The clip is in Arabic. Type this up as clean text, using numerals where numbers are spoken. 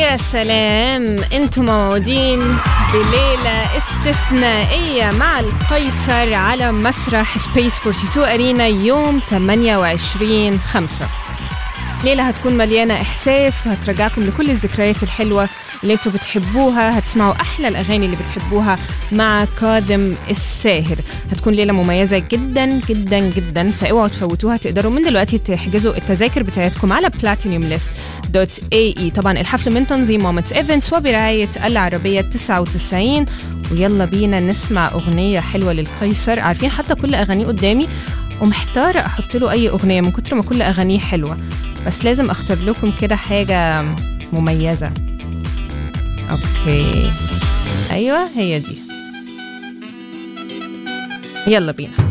يا سلام، انتم موعودين بليلة استثنائية مع القيصر على مسرح سبيس 42 أرينا يوم 28/5. ليلة هتكون مليانة إحساس وهترجعكم لكل الذكريات الحلوة اللي انتوا بتحبوها. هتسمعوا أحلى الأغاني اللي بتحبوها مع كاظم الساهر. هتكون ليلة مميزة جدا جدا جدا، فاوعوا تفوتوها. تقدروا من دلوقتي تحجزوا التذاكر بتاعتكم على platinumlist.ae. طبعا الحفل من تنظيم مومنتس ايفنتس وبرعاية العربية 99. ويلا بينا نسمع أغنية حلوة للقيصر. عارفين حتى كل أغانيه قدامي ومحتارة أحط له أي أغنية من كتر ما كل أغانيه حلوة، بس لازم أختار لكم كده حاجة مميزة. أوكي، أيوة هي دي، يلا بينا.